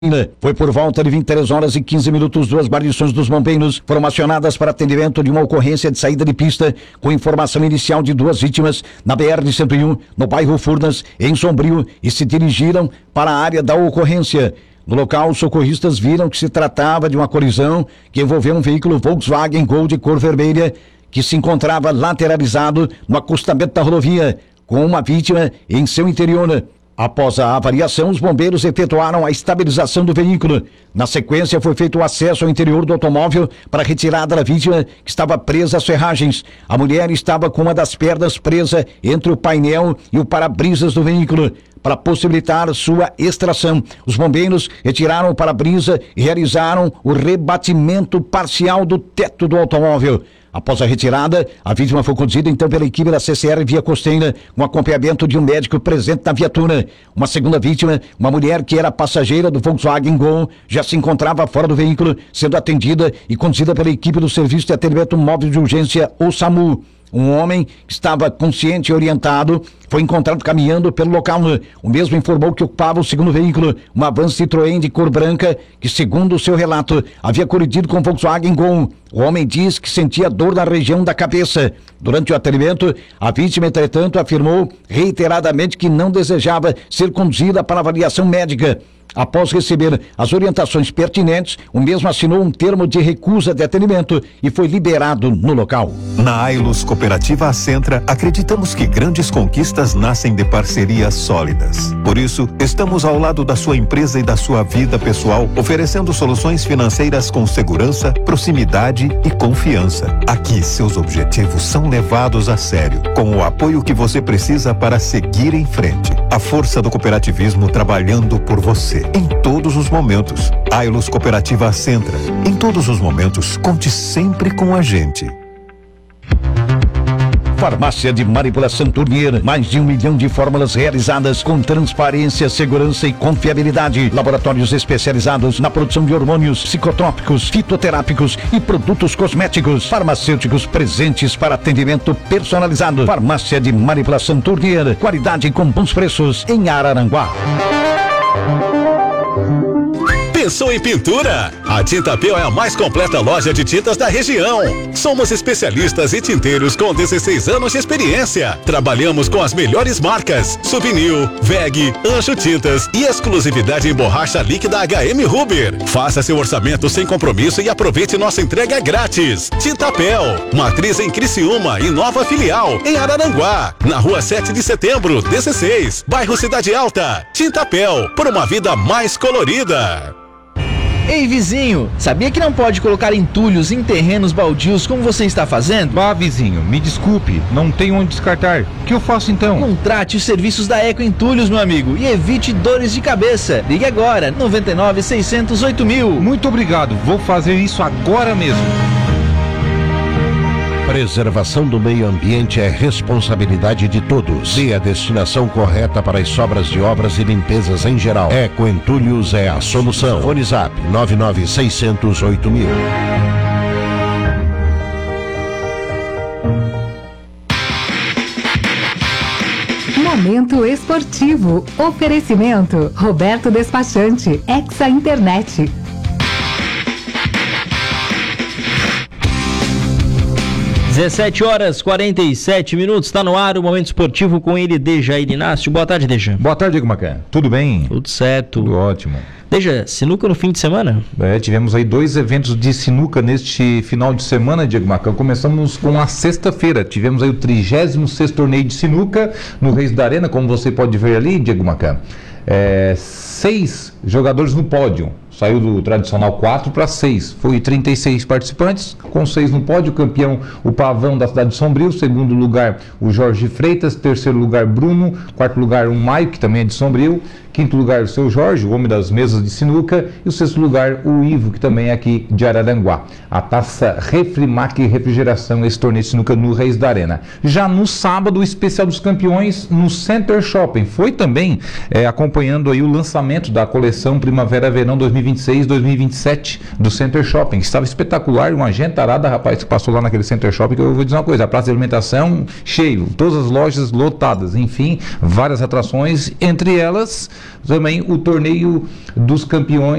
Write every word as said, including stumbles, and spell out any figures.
Foi por volta de vinte e três horas e quinze minutos, duas guarnições dos bombeiros foram acionadas para atendimento de uma ocorrência de saída de pista com informação inicial de duas vítimas na B R cento e um, no bairro Furnas, em Sombrio, e se dirigiram para a área da ocorrência. No local, os socorristas viram que se tratava de uma colisão que envolveu um veículo Volkswagen Gol de cor vermelha que se encontrava lateralizado no acostamento da rodovia, com uma vítima em seu interior. Após a avaliação, os bombeiros efetuaram a estabilização do veículo. Na sequência, foi feito o acesso ao interior do automóvel para a retirada da vítima, que estava presa às ferragens. A mulher estava com uma das pernas presa entre o painel e o para-brisas do veículo. Para possibilitar sua extração, os bombeiros retiraram o para-brisa e realizaram o rebatimento parcial do teto do automóvel. Após a retirada, a vítima foi conduzida então pela equipe da C C R Via Costeira, com acompanhamento de um médico presente na viatura. Uma segunda vítima, uma mulher que era passageira do Volkswagen Gol, já se encontrava fora do veículo, sendo atendida e conduzida pela equipe do Serviço de Atendimento Móvel de Urgência, o SAMU. Um homem que estava consciente e orientado foi encontrado caminhando pelo local. O mesmo informou que ocupava o segundo veículo, uma van Citroën de cor branca, que, segundo o seu relato, havia colidido com o Volkswagen Gol. O homem diz que sentia dor na região da cabeça. Durante o atendimento, a vítima, entretanto, afirmou reiteradamente que não desejava ser conduzida para avaliação médica. Após receber as orientações pertinentes, o mesmo assinou um termo de recusa de atendimento e foi liberado no local. Na Ailus Cooperativa Ascentra, acreditamos que grandes conquistas nascem de parcerias sólidas. Por isso, estamos ao lado da sua empresa e da sua vida pessoal, oferecendo soluções financeiras com segurança, proximidade e confiança. Aqui, seus objetivos são levados a sério, com o apoio que você precisa para seguir em frente. A força do cooperativismo trabalhando por você. Em todos os momentos. Ailus Cooperativa Ascentra. Em todos os momentos, conte sempre com a gente. Farmácia de Manipulação Tournier, mais de um milhão de fórmulas realizadas com transparência, segurança e confiabilidade. Laboratórios especializados na produção de hormônios, psicotrópicos, fitoterápicos e produtos cosméticos. Farmacêuticos presentes para atendimento personalizado. Farmácia de Manipulação Tournier, qualidade com bons preços em Araranguá. Pensou em pintura? A Tintapel é a mais completa loja de tintas da região. Somos especialistas e tinteiros com dezesseis anos de experiência. Trabalhamos com as melhores marcas: Souvenir, V E G, Anjo Tintas e exclusividade em borracha líquida H M Huber. Faça seu orçamento sem compromisso e aproveite nossa entrega grátis. Tintapel, matriz em Criciúma e nova filial em Araranguá, na rua sete de setembro, dezesseis, bairro Cidade Alta. Tintapel, por uma vida mais colorida. Ei, vizinho, sabia que não pode colocar entulhos em terrenos baldios como você está fazendo? Bah, vizinho, me desculpe, não tenho onde descartar. O que eu faço então? Contrate os serviços da Eco Entulhos, meu amigo, e evite dores de cabeça. Ligue agora, noventa e nove, seiscentos e oito mil. Muito obrigado, vou fazer isso agora mesmo. Preservação do meio ambiente é responsabilidade de todos. Dê a destinação correta para as sobras de obras e limpezas em geral. Eco Entulhos é a solução. Fone Zap nove nove seis zero oito mil. Momento esportivo. Oferecimento Roberto Despachante, Exa Internet. dezessete horas, quarenta e sete minutos, está no ar o Momento Esportivo com ele, Dejair Inácio. Boa tarde, Deja. Boa tarde, Diego Macan. Tudo bem? Tudo certo. Tudo ótimo. Deja, sinuca no fim de semana? É, tivemos aí dois eventos de sinuca neste final de semana, Diego Macan. Começamos com a sexta-feira, tivemos aí o trigésimo sexto torneio de sinuca no Reis da Arena, como você pode ver ali, Diego Macan. É, seis jogadores no pódio. Saiu do tradicional quatro para seis. Foi trinta e seis participantes, com seis no pódio. Campeão, o Pavão da cidade de Sombrio. Segundo lugar, o Jorge Freitas. Terceiro lugar, Bruno. Quarto lugar, o Maio, que também é de Sombrio. Quinto lugar, o seu Jorge, o homem das mesas de sinuca. E o sexto lugar, o Ivo, que também é aqui de Araranguá. A taça Refrimac Refrigeração, esse torneio de sinuca no Reis da Arena. Já no sábado, o especial dos campeões no Center Shopping. Foi também é, acompanhando aí o lançamento lançamento da coleção Primavera-Verão dois mil e vinte e seis dois mil e vinte e sete do Center Shopping. Estava espetacular, uma gentarada, rapaz, que passou lá naquele Center Shopping, que eu vou dizer uma coisa, a praça de alimentação cheio, todas as lojas lotadas, enfim, várias atrações, entre elas também o torneio dos campeões